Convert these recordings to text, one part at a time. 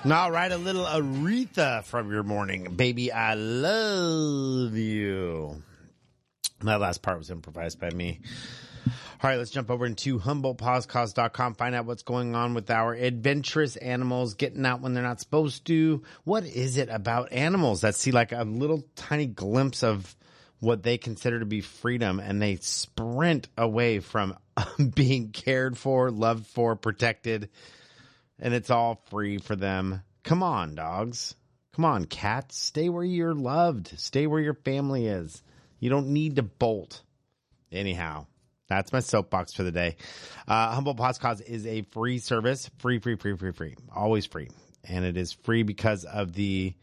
All right, a little Aretha from your morning. Baby, I love you. That last part was improvised by me. All right, let's jump over into HumboldtPodcast.com. Find out what's going on with our adventurous animals getting out when they're not supposed to. What is it about animals that see like a little tiny glimpse of what they consider to be freedom, and they sprint away from being cared for, loved for, protected, and it's all free for them? Come on, dogs. Come on, cats. Stay where you're loved. Stay where your family is. You don't need to bolt. Anyhow, that's my soapbox for the day. Humboldt Podcast is a free service. Free. Always free. And it is free because of the...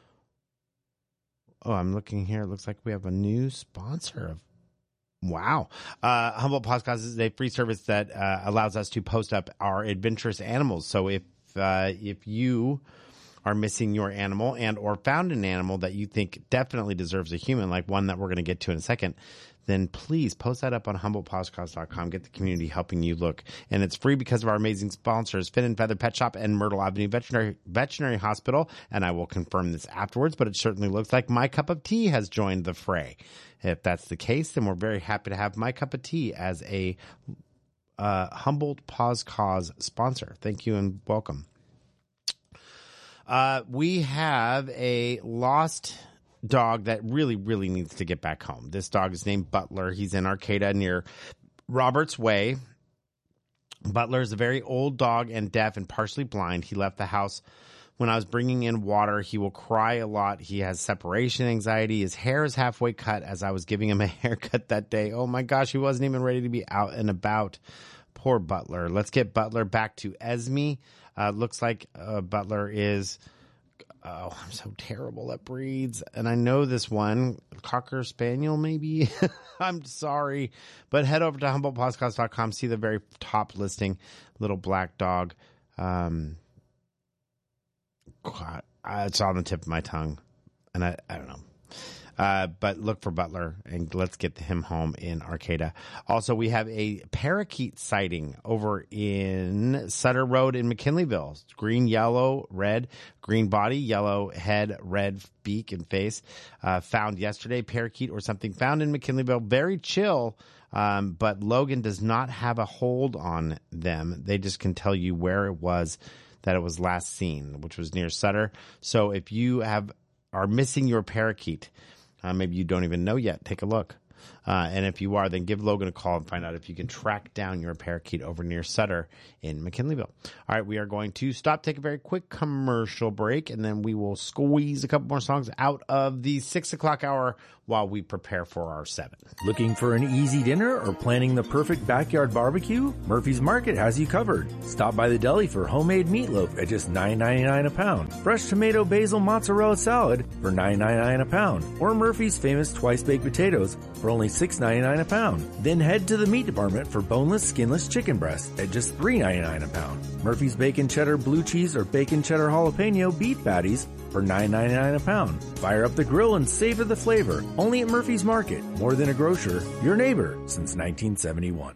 Oh, I'm looking here. It looks like we have a new sponsor. Wow. Humboldt Podcast is a free service that allows us to post up our adventurous animals. So if you are missing your animal and or found an animal that you think definitely deserves a human, like one that we're going to get to in a second, then please post that up on HumboldtPodcast.com. Get the community helping you look. And it's free because of our amazing sponsors, Fin and Feather Pet Shop and Myrtle Avenue Veterinary Hospital. And I will confirm this afterwards, but it certainly looks like My Cup of Tea has joined the fray. If that's the case, then we're very happy to have My Cup of Tea as a Humboldt Podcast sponsor. Thank you and welcome. We have a lost dog that really, really needs to get back home. This dog is named Butler. He's in Arcata near Roberts Way. Butler is a very old dog and deaf and partially blind. He left the house when I was bringing in water. He will cry a lot. He has separation anxiety. His hair is halfway cut as I was giving him a haircut that day. Oh my gosh, he wasn't even ready to be out and about. Poor Butler. Let's get Butler back to Esme. Looks like Butler is... Oh, I'm so terrible at breeds. And I know this one, Cocker Spaniel maybe. I'm sorry. But head over to HumboldtPodcast.com. See the very top listing. Little black dog. God, it's on the tip of my tongue. And I don't know. But look for Butler and let's get him home in Arcata. Also, we have a parakeet sighting over in Sutter Road in McKinleyville. Green, yellow, red, green body, yellow head, red beak and face. Found yesterday, parakeet or something found in McKinleyville. Very chill. But Logan does not have a hold on them. They just can tell you where it was that it was last seen, which was near Sutter. So if you are missing your parakeet, maybe you don't even know yet, take a look. And if you are, then give Logan a call and find out if you can track down your parakeet over near Sutter in McKinleyville. All right, we are going to stop, take a very quick commercial break, and then we will squeeze a couple more songs out of the 6 o'clock hour while we prepare for our 7. Looking for an easy dinner or planning the perfect backyard barbecue? Murphy's Market has you covered. Stop by the deli for homemade meatloaf at just $9.99 a pound. Fresh tomato basil mozzarella salad for $9.99 a pound. Or Murphy's famous twice-baked potatoes for only $6.99 a pound. Then head to the meat department for boneless, skinless chicken breasts at just $3.99 a pound. Murphy's bacon cheddar blue cheese or bacon cheddar jalapeno beef patties for $9.99 a pound. Fire up the grill and savor the flavor. Only at Murphy's Market. More than a grocer, your neighbor since 1971.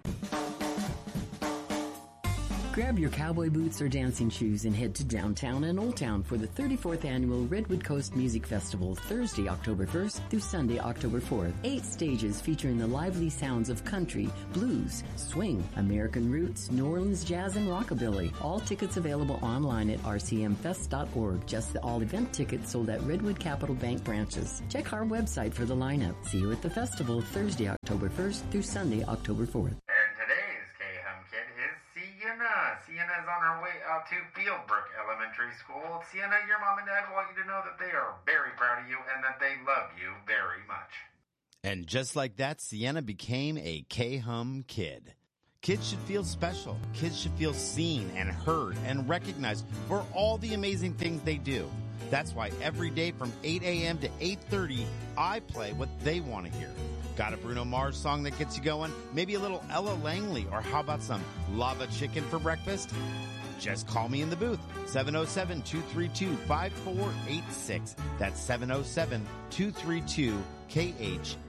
Grab your cowboy boots or dancing shoes and head to downtown and Old Town for the 34th Annual Redwood Coast Music Festival, Thursday, October 1st through Sunday, October 4th. 8 stages featuring the lively sounds of country, blues, swing, American roots, New Orleans jazz, and rockabilly. All tickets available online at rcmfest.org. Just the all-event tickets sold at Redwood Capital Bank branches. Check our website for the lineup. See you at the festival, Thursday, October 1st through Sunday, October 4th. Sienna is on her way out to Fieldbrook Elementary School. Sienna, your mom and dad want you to know that they are very proud of you and that they love you very much. And just like that, Sienna became a K-Hum kid. Kids should feel special. Kids should feel seen and heard and recognized for all the amazing things they do. That's why every day from 8 a.m. to 8:30, I play what they want to hear. Got a Bruno Mars song that gets you going? Maybe a little Ella Langley, or how about some lava chicken for breakfast? Just call me in the booth, 707-232-5486. That's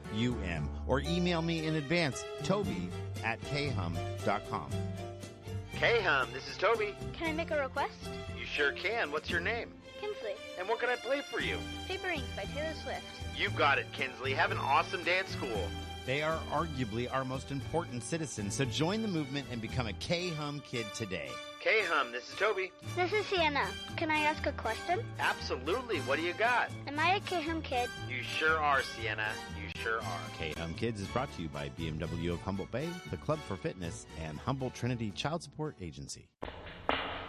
707-232-KHUM. Or email me in advance, toby@khum.com. K-Hum, this is Toby. Can I make a request? You sure can. What's your name? Kinsley. And what can I play for you? Paper Ink by Taylor Swift. You got it, Kinsley. Have an awesome day at school. They are arguably our most important citizens, so join the movement and become a K-Hum kid today. K-Hum, this is Toby. This is Sienna. Can I ask a question? Absolutely. What do you got? Am I a K-Hum kid? You sure are, Sienna. You sure are. K-Hum Kids is brought to you by BMW of Humboldt Bay, the Club for Fitness, and Humboldt Trinity Child Support Agency.